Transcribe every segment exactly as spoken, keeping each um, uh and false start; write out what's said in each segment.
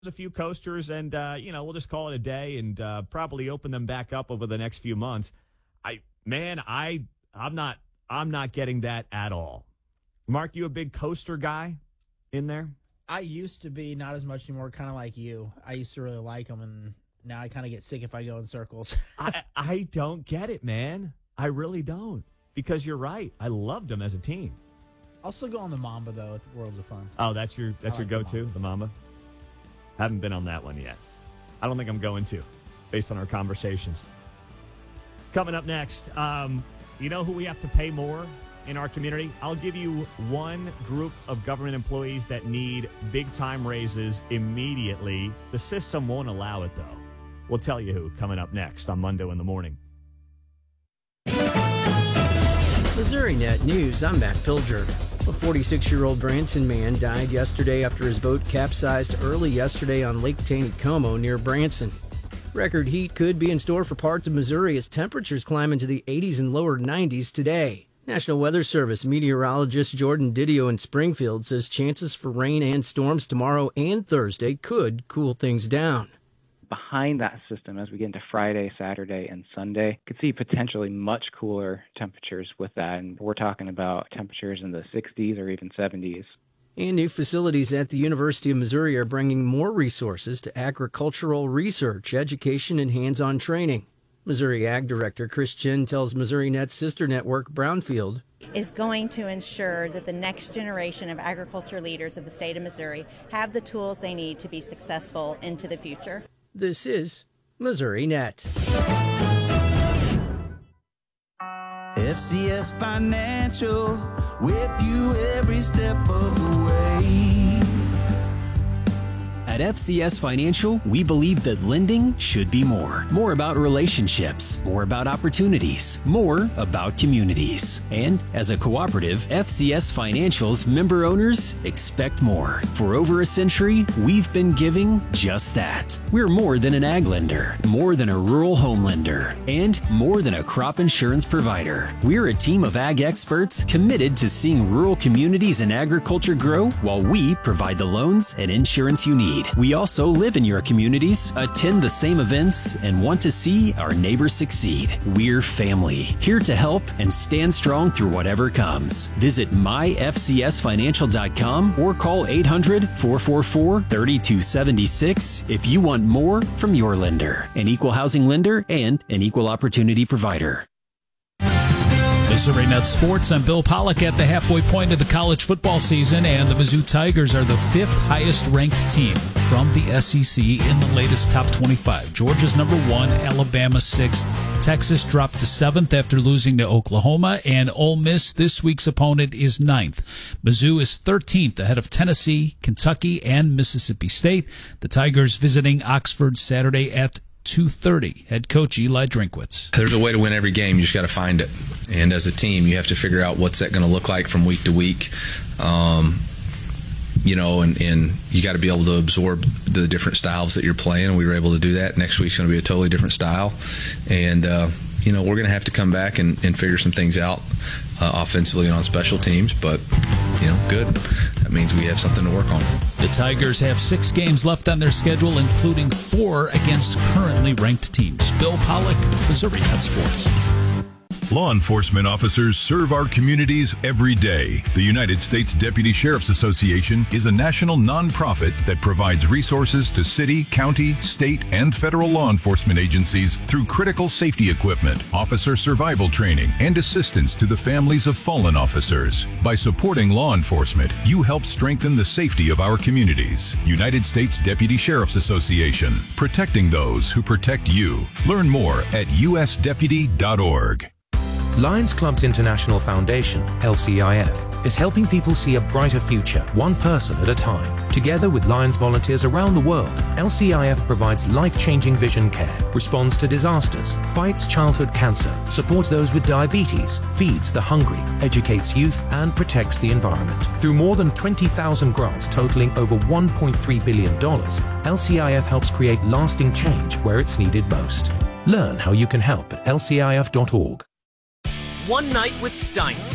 a few coasters, and, uh, you know, we'll just call it a day and uh, probably open them back up over the next few months. I, man, I, I'm not, I'm not getting that at all. Mark, you a big coaster guy in there? I used to be, not as much anymore, kind of like you. I used to really like them, and now I kind of get sick if I go in circles. I, I don't get it, man. I really don't. Because you're right. I loved them as a team. I'll still go on the Mamba, though, at the Worlds of Fun. Oh, that's your that's I your like the go-to, the Mamba? Haven't been on that one yet. I don't think I'm going to, based on our conversations. Coming up next, um, you know who we have to pay more in our community? I'll give you one group of government employees that need big-time raises immediately. The system won't allow it, though. We'll tell you who coming up next on Monday in the Morning. Missouri Net News, I'm Matt Pilger. A forty-six-year-old Branson man died yesterday after his boat capsized early yesterday on Lake Taneycomo near Branson. Record heat could be in store for parts of Missouri as temperatures climb into the eighties and lower nineties today. National Weather Service meteorologist Jordan Didio in Springfield says chances for rain and storms tomorrow and Thursday could cool things down. Behind that system, as we get into Friday, Saturday, and Sunday, could see potentially much cooler temperatures with that. And we're talking about temperatures in the sixties or even seventies. And new facilities at the University of Missouri are bringing more resources to agricultural research, education, and hands-on training. Missouri Ag Director Chris Chin tells Missouri Net's sister network, Brownfield, is going to ensure that the next generation of agriculture leaders of the state of Missouri have the tools they need to be successful into the future. This is Missouri Net. F C S Financial, with you every step of the way. At F C S Financial, we believe that lending should be more. More about relationships, more about opportunities, more about communities. And as a cooperative, F C S Financial's member owners expect more. For over a century, we've been giving just that. We're more than an ag lender, more than a rural home lender, and more than a crop insurance provider. We're a team of ag experts committed to seeing rural communities and agriculture grow while we provide the loans and insurance you need. We also live in your communities, attend the same events, and want to see our neighbors succeed. We're family, here to help and stand strong through whatever comes. Visit my f c s financial dot com or call eight hundred, four four four, three two seven six if you want more from your lender, an equal housing lender and an equal opportunity provider. Missouri Net Sports. I'm Bill Pollock at the halfway point of the college football season, and the Mizzou Tigers are the fifth highest-ranked team from the S E C in the latest top twenty-five. Georgia's number one, Alabama sixth. Texas dropped to seventh after losing to Oklahoma, and Ole Miss, this week's opponent, is ninth. Mizzou is thirteenth, ahead of Tennessee, Kentucky, and Mississippi State. The Tigers visiting Oxford Saturday at two thirty. Head coach Eli Drinkwitz. There's a way to win every game. You just got to find it. And as a team, you have to figure out what's that going to look like from week to week. Um, you know, and, and you got to be able to absorb the different styles that you're playing. We were able to do that. Next week's going to be a totally different style. And, uh, you know, we're going to have to come back and, and figure some things out uh, offensively and on special teams. But, you know, good. That means we have something to work on. The Tigers have six games left on their schedule, including four against currently ranked teams. Bill Pollock, Missouri Net Sports. Law enforcement officers serve our communities every day. The United States Deputy Sheriff's Association is a national nonprofit that provides resources to city, county, state, and federal law enforcement agencies through critical safety equipment, officer survival training, and assistance to the families of fallen officers. By supporting law enforcement, you help strengthen the safety of our communities. United States Deputy Sheriff's Association, protecting those who protect you. Learn more at u s deputy dot org. Lions Clubs International Foundation, L C I F, is helping people see a brighter future, one person at a time. Together with Lions volunteers around the world, L C I F provides life-changing vision care, responds to disasters, fights childhood cancer, supports those with diabetes, feeds the hungry, educates youth, and protects the environment. Through more than twenty thousand grants totaling over one point three billion dollars, L C I F helps create lasting change where it's needed most. Learn how you can help at L C I F dot org. One Night with Steiner,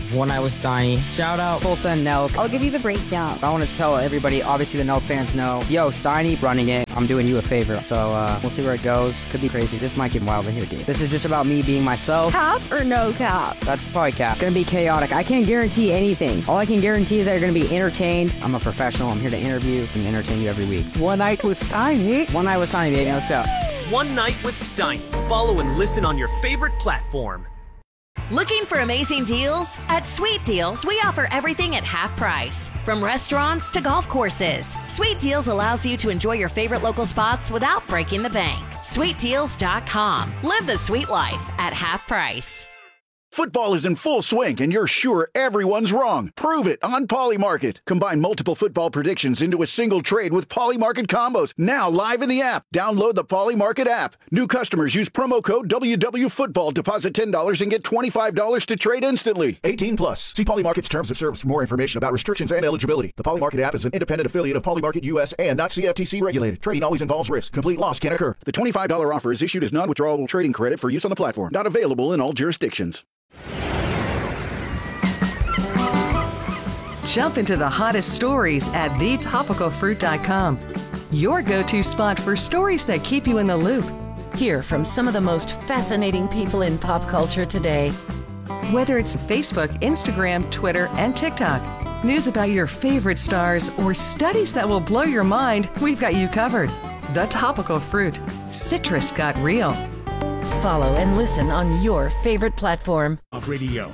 One Night with Steiny. Shout out Tulsa and Nelk. I'll give you the breakdown. I want to tell everybody, obviously the Nelk fans know, yo, Steiny running it. I'm doing you a favor. So uh, we'll see where it goes. Could be crazy. This might get wild in here, dude. This is just about me being myself. Cap or no cap? That's probably cap. Gonna be chaotic. I can't guarantee anything. All I can guarantee is that you're gonna be entertained. I'm a professional. I'm here to interview and entertain you every week. One Night with Steiny. One Night with Steiny, baby. Let's go. One Night with Steiny. Follow and listen on your favorite platform. Looking for amazing deals? At Sweet Deals, we offer everything at half price. From restaurants to golf courses, Sweet Deals allows you to enjoy your favorite local spots without breaking the bank. sweet deals dot com. Live the sweet life at half price. Football is in full swing, and you're sure everyone's wrong. Prove it on Polymarket. Combine multiple football predictions into a single trade with Polymarket combos. Now live in the app. Download the Polymarket app. New customers use promo code W W Football. Deposit ten dollars and get twenty-five dollars to trade instantly. eighteen plus. See Polymarket's terms of service for more information about restrictions and eligibility. The Polymarket app is an independent affiliate of Polymarket U S and not C F T C regulated. Trading always involves risk. Complete loss can occur. The twenty-five dollars offer is issued as non-withdrawable trading credit for use on the platform. Not available in all jurisdictions. Jump into the hottest stories at the topical fruit dot com. Your go-to spot for stories that keep you in the loop. Hear from some of the most fascinating people in pop culture today. Whether it's Facebook, Instagram, Twitter, and TikTok, news about your favorite stars, or studies that will blow your mind, we've got you covered. The Topical Fruit. Citrus got real. Follow and listen on your favorite platform. Radio.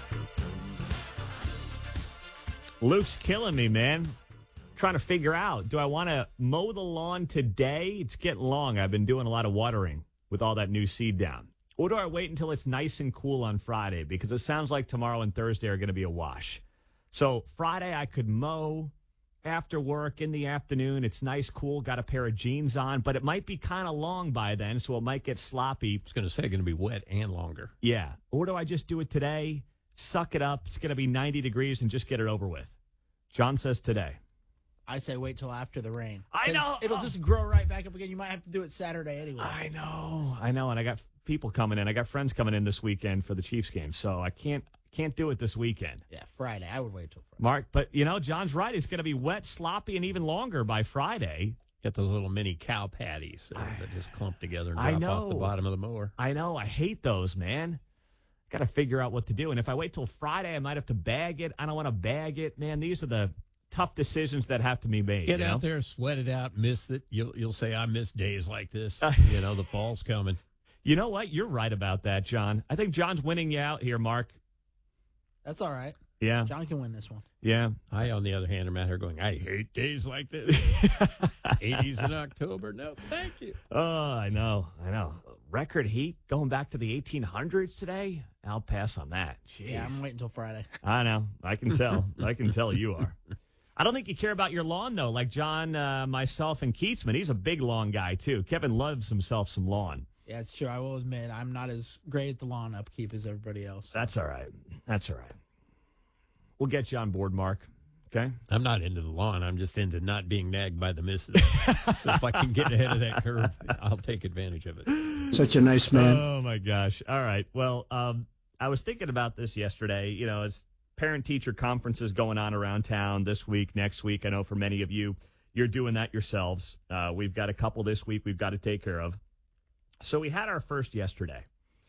Luke's killing me, man. Trying to figure out, do I want to mow the lawn today? It's getting long. I've been doing a lot of watering with all that new seed down. Or do I wait until it's nice and cool on Friday? Because it sounds like tomorrow and Thursday are going to be a wash. So Friday I could mow after work in the afternoon. It's nice, cool, got a pair of jeans on, but it might be kind of long by then, so it might get sloppy. I was going to say, going to be wet and longer. Yeah. Or do I just do it today, suck it up, it's going to be ninety degrees, and just get it over with? John says today. I say wait till after the rain. I know. It'll just grow right back up again. You might have to do it Saturday anyway. I know. I know. And I got people coming in. I got friends coming in this weekend for the Chiefs game, so I can't can't do it this weekend. Yeah, Friday. I would wait till Friday. Mark, but, you know, John's right. It's going to be wet, sloppy, and even longer by Friday. Get those little mini cow patties uh, that just clump together and I drop know. off the bottom of the mower. I know. I hate those, man. Got to figure out what to do. And if I wait till Friday, I might have to bag it. I don't want to bag it. Man, these are the tough decisions that have to be made. Get you out know? there, sweat it out, miss it. You'll you'll say, I miss days like this. Uh, you know, the fall's coming. You know what? You're right about that, John. I think John's winning you out here, Mark. That's all right. Yeah. John can win this one. Yeah. I, on the other hand, am out here going, I hate days like this. eighties in October. No, thank you. Oh, I know. I know. Record heat going back to the eighteen hundreds today? I'll pass on that. Jeez. Yeah, I'm waiting until Friday. I know. I can tell. I can tell you are. I don't think you care about your lawn, though, like John, uh, myself, and Keatsman. He's a big lawn guy, too. Kevin loves himself some lawn. Yeah, it's true. I will admit I'm not as great at the lawn upkeep as everybody else. That's all right. That's all right. We'll get you on board, Mark. Okay? I'm not into the lawn. I'm just into not being nagged by the missus. So if I can get ahead of that curve, I'll take advantage of it. Such a nice man. Oh, my gosh. All right. Well, um, I was thinking about this yesterday. You know, it's parent-teacher conferences going on around town this week, next week. I know for many of you, you're doing that yourselves. Uh, we've got a couple this week we've got to take care of. So we had our first yesterday.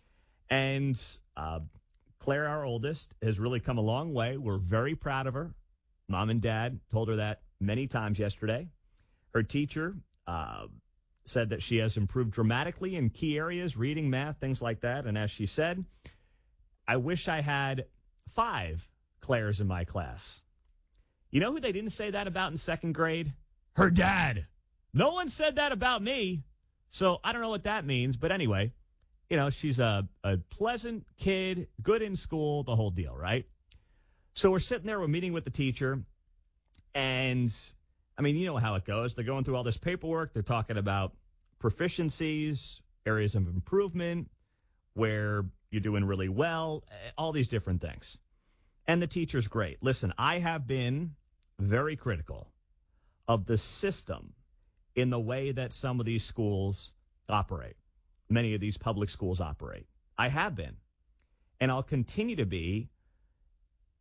And uh, Claire, our oldest, has really come a long way. We're very proud of her. Mom and Dad told her that many times yesterday. Her teacher uh, said that she has improved dramatically in key areas, reading, math, things like that. And as she said, I wish I had five Claires in my class. You know who they didn't say that about in second grade? Her dad. No one said that about me. So I don't know what that means. But anyway, you know, she's a, a pleasant kid, good in school, the whole deal, right? So we're sitting there, we're meeting with the teacher. And, I mean, you know how it goes. They're going through all this paperwork. They're talking about proficiencies, areas of improvement, where you're doing really well, all these different things. And the teacher's great. Listen, I have been very critical of the system in the way that some of these schools operate. Many of these public schools operate. I have been. And I'll continue to be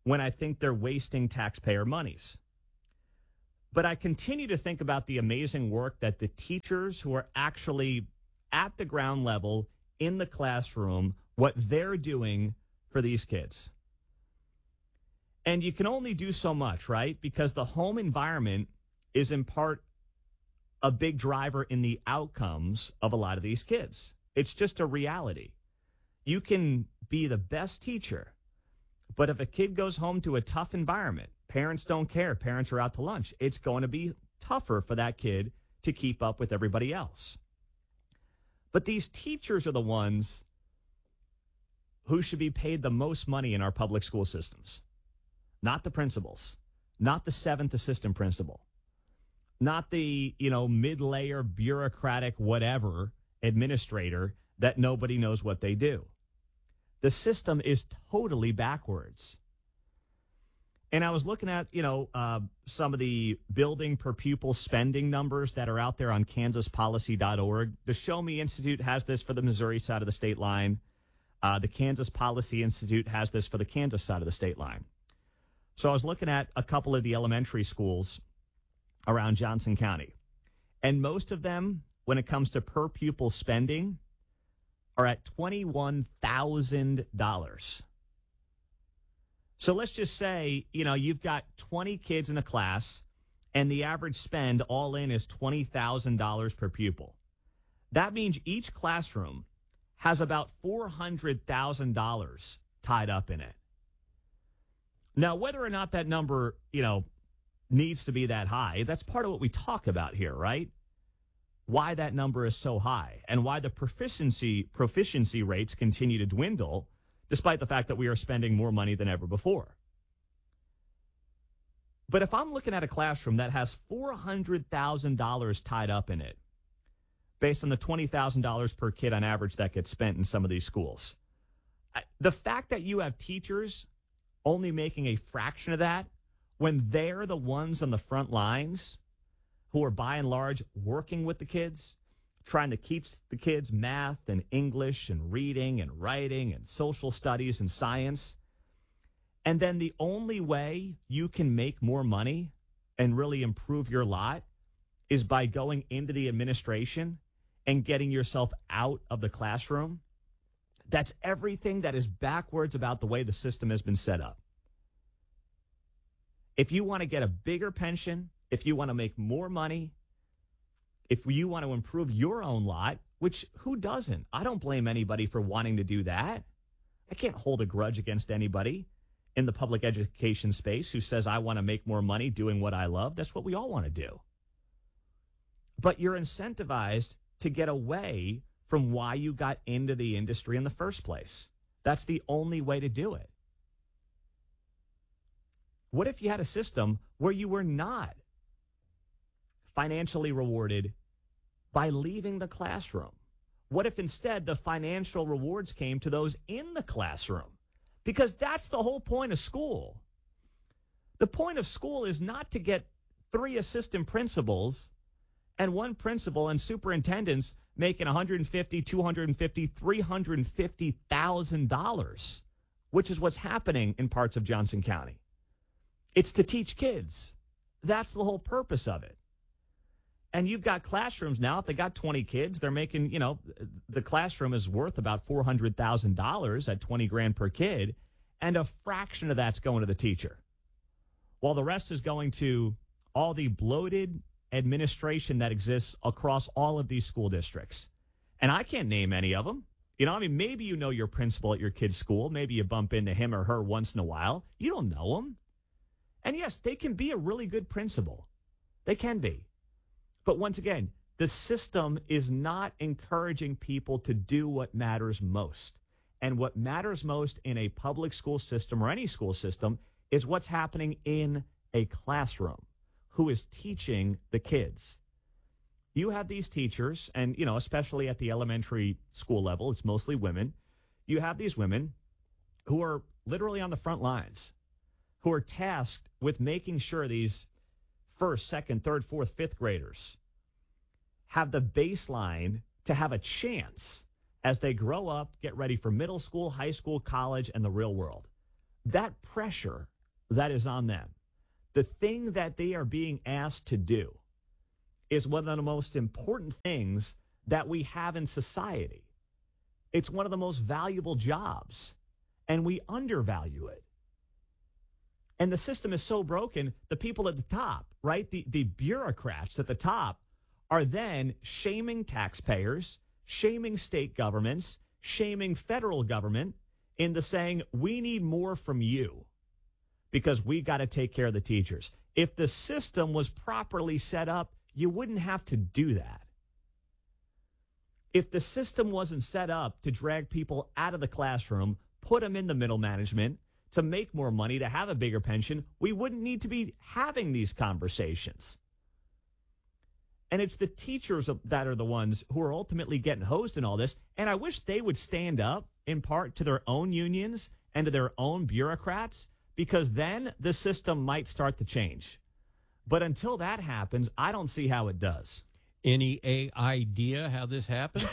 when I think they're wasting taxpayer monies. But I continue to think about the amazing work that the teachers who are actually at the ground level in the classroom, what they're doing for these kids. And you can only do so much, right? Because the home environment is in part a big driver in the outcomes of a lot of these kids. It's just a reality. You can be the best teacher, but if a kid goes home to a tough environment, parents don't care, parents are out to lunch, it's going to be tougher for that kid to keep up with everybody else. But these teachers are the ones who should be paid the most money in our public school systems. Not the principals, not the seventh assistant principal, not the, you know, mid-layer bureaucratic whatever administrator that nobody knows what they do. The system is totally backwards. And I was looking at, you know, uh, some of the building per pupil spending numbers that are out there on kansas policy dot org. The Show Me Institute has this for the Missouri side of the state line. Uh, the Kansas Policy Institute has this for the Kansas side of the state line. So I was looking at a couple of the elementary schools around Johnson County. And most of them, when it comes to per pupil spending, are at twenty-one thousand dollars. So let's just say, you know, you've got twenty kids in a class and the average spend all in is twenty thousand dollars per pupil. That means each classroom has about four hundred thousand dollars tied up in it. Now, whether or not that number, you know, needs to be that high, that's part of what we talk about here, right? Why that number is so high and why the proficiency proficiency rates continue to dwindle despite the fact that we are spending more money than ever before. But if I'm looking at a classroom that has four hundred thousand dollars tied up in it, based on the twenty thousand dollars per kid on average that gets spent in some of these schools, the fact that you have teachers only making a fraction of that when they're the ones on the front lines who are by and large working with the kids, trying to teach the kids math and English and reading and writing and social studies and science. And then the only way you can make more money and really improve your lot is by going into the administration and getting yourself out of the classroom. That's everything that is backwards about the way the system has been set up. If you want to get a bigger pension, if you want to make more money, if you want to improve your own lot, which who doesn't? I don't blame anybody for wanting to do that. I can't hold a grudge against anybody in the public education space who says, I want to make more money doing what I love. That's what we all want to do. But you're incentivized to get away from why you got into the industry in the first place. That's the only way to do it. What if you had a system where you were not financially rewarded by leaving the classroom? What if instead the financial rewards came to those in the classroom? Because that's the whole point of school. The point of school is not to get three assistant principals and one principal and superintendents making one hundred fifty thousand dollars, two hundred fifty thousand dollars, three hundred fifty thousand dollars, which is what's happening in parts of Johnson County. It's to teach kids. That's the whole purpose of it. And you've got classrooms now. If they got twenty kids, they're making, you know, the classroom is worth about four hundred thousand dollars at twenty grand per kid. And a fraction of that's going to the teacher, while the rest is going to all the bloated administration that exists across all of these school districts. And I can't name any of them. You know, I mean, maybe you know your principal at your kid's school. Maybe you bump into him or her once in a while. You don't know them. And yes, they can be a really good principal. They can be. But once again, the system is not encouraging people to do what matters most. And what matters most in a public school system or any school system is what's happening in a classroom. Who is teaching the kids? You have these teachers, and, you know, especially at the elementary school level, it's mostly women. You have these women who are literally on the front lines, who are tasked with making sure these first, second, third, fourth, fifth graders have the baseline to have a chance as they grow up, get ready for middle school, high school, college, and the real world. That pressure that is on them. The thing that they are being asked to do is one of the most important things that we have in society. It's one of the most valuable jobs, and we undervalue it. And the system is so broken, the people at the top, right, the, the bureaucrats at the top are then shaming taxpayers, shaming state governments, shaming federal government into saying, we need more from you because we got to take care of the teachers. If the system was properly set up, you wouldn't have to do that. If the system wasn't set up to drag people out of the classroom, put them in the middle management, to make more money, to have a bigger pension, we wouldn't need to be having these conversations. And it's the teachers that are the ones who are ultimately getting hosed in all this. And I wish they would stand up in part to their own unions and to their own bureaucrats, because then the system might start to change. But until that happens, I don't see how it does. Any a idea how this happened?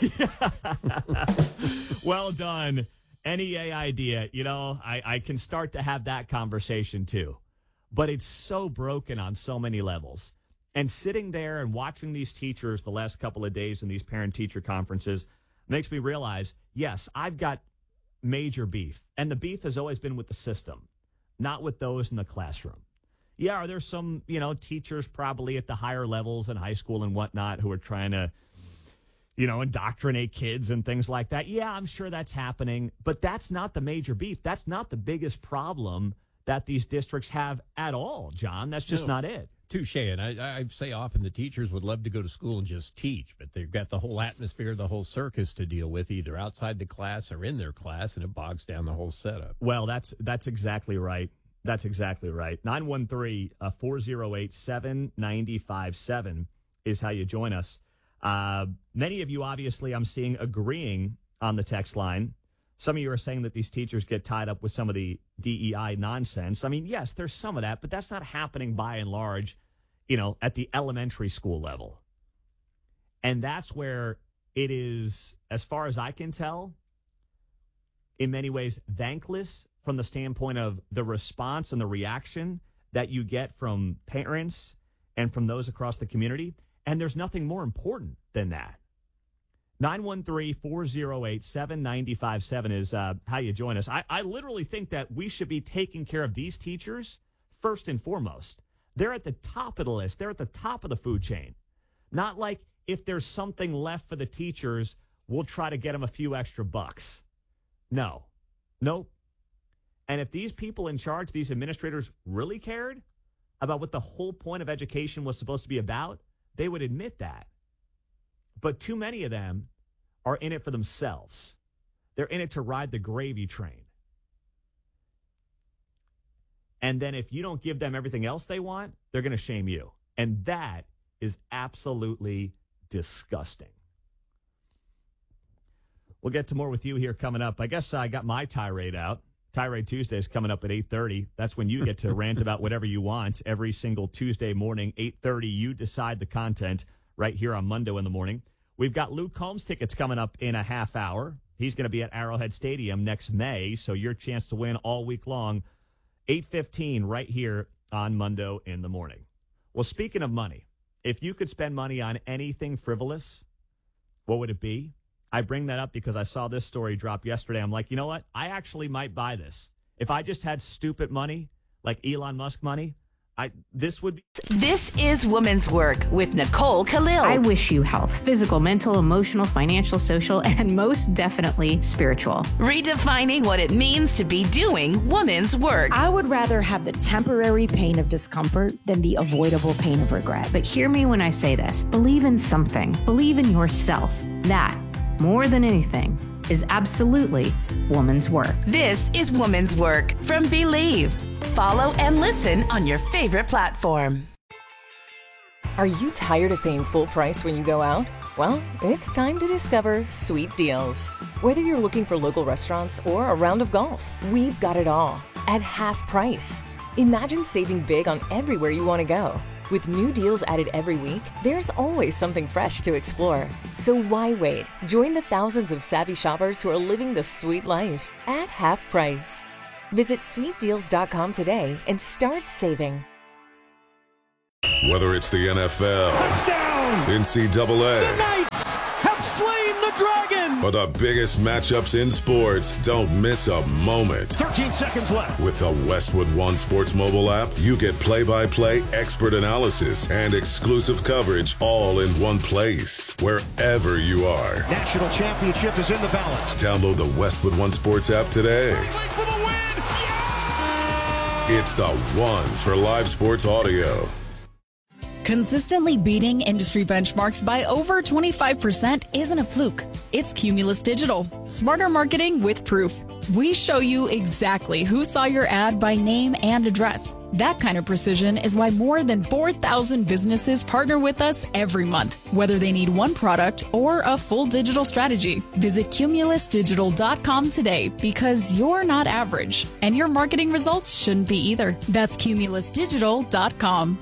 Well done. Any a idea? You know, I, I can start to have that conversation too. But it's so broken on so many levels. And sitting there and watching these teachers the last couple of days in these parent-teacher conferences makes me realize, yes, I've got major beef. And the beef has always been with the system, not with those in the classroom. Yeah, are there some, you know, teachers probably at the higher levels in high school and whatnot who are trying to, you know, indoctrinate kids and things like that? Yeah, I'm sure that's happening. But that's not the major beef. That's not the biggest problem that these districts have at all, John. That's just No. not it. Touche. And I, I say often the teachers would love to go to school and just teach, but they've got the whole atmosphere, the whole circus to deal with, either outside the class or in their class, and it bogs down the whole setup. Well, that's that's exactly right. That's exactly right. nine one three, four oh eight, seven nine five seven is how you join us. Uh, many of you, obviously, I'm seeing agreeing on the text line. Some of you are saying that these teachers get tied up with some of the D E I nonsense. I mean, yes, there's some of that, but that's not happening by and large, you know, at the elementary school level. And that's where it is, as far as I can tell, in many ways, thankless from the standpoint of the response and the reaction that you get from parents and from those across the community. And there's nothing more important than that. nine one three, four oh eight, seven nine five seven is uh, how you join us. I, I literally think that we should be taking care of these teachers first and foremost. They're at the top of the list. They're at the top of the food chain. Not like if there's something left for the teachers, we'll try to get them a few extra bucks. No. Nope. And if these people in charge, these administrators, really cared about what the whole point of education was supposed to be about, they would admit that. But too many of them are in it for themselves. They're in it to ride the gravy train. And then if you don't give them everything else they want, they're going to shame you. And that is absolutely disgusting. We'll get to more with you here coming up. I guess I got my tirade out. Tirade Tuesday is coming up at eight thirty. That's when you get to rant about whatever you want every single Tuesday morning, eight thirty. You decide the content right here on Mundo in the Morning. We've got Luke Combs tickets coming up in a half hour. He's going to be at Arrowhead Stadium next May, so your chance to win all week long, eight fifteen right here on Mundo in the Morning. Well, speaking of money, if you could spend money on anything frivolous, what would it be? I bring that up because I saw this story drop yesterday. I'm like, you know what? I actually might buy this. If I just had stupid money, like Elon Musk money, I this would be. This is Woman's Work with Nicole Khalil. I wish you health, physical, mental, emotional, financial, social, and most definitely spiritual. Redefining what it means to be doing woman's work. I would rather have the temporary pain of discomfort than the avoidable pain of regret. But hear me when I say this. Believe in something. Believe in yourself. That, more than anything, is absolutely woman's work. This is Woman's Work from Believe. Follow and listen on your favorite platform. Are you tired of paying full price when you go out? Well, it's time to discover Sweet Deals. Whether you're looking for local restaurants or a round of golf, we've got it all at half price. Imagine saving big on everywhere you want to go. With new deals added every week, there's always something fresh to explore. So why wait? Join the thousands of savvy shoppers who are living the sweet life at half price. Visit sweet deals dot com today and start saving. Whether it's the N F L, touchdown, N C double A, the Knights have slain the dragon, or the biggest matchups in sports, don't miss a moment. thirteen seconds left. With the Westwood One Sports mobile app, you get play-by-play expert analysis and exclusive coverage all in one place, wherever you are. National championship is in the balance. Download the Westwood One Sports app today. For the win! Yeah! It's the one for live sports audio. Consistently beating industry benchmarks by over twenty-five percent isn't a fluke. It's Cumulus Digital. Smarter marketing with proof. We show you exactly who saw your ad by name and address. That kind of precision is why more than four thousand businesses partner with us every month, whether they need one product or a full digital strategy. Visit cumulus digital dot com today because you're not average, and your marketing results shouldn't be either. That's cumulus digital dot com.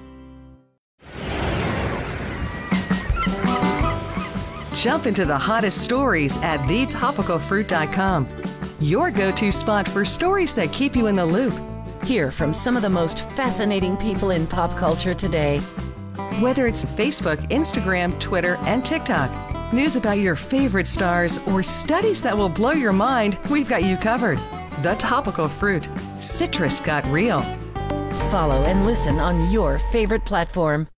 Jump into the hottest stories at the topical fruit dot com. Your go-to spot for stories that keep you in the loop. Hear from some of the most fascinating people in pop culture today. Whether it's Facebook, Instagram, Twitter, and TikTok, news about your favorite stars, or studies that will blow your mind, we've got you covered. The Topical Fruit. Citrus got real. Follow and listen on your favorite platform.